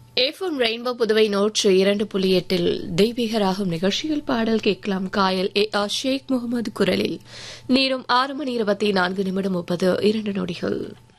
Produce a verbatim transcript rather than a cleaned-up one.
FM rainbow Puduvai நூற்று இரண்டு புள்ளி எட்டில் தெய்வீக ராகம் நிகழ்ச்சியில் பாடல் கேட்கலாம். காயல் ஏ ஆர் ஷேக் முகமது குரலில். நேரம் ஆறு மணி இருபத்தி நான்கு நிமிடம் முப்பது இரண்டு நொடிகள்.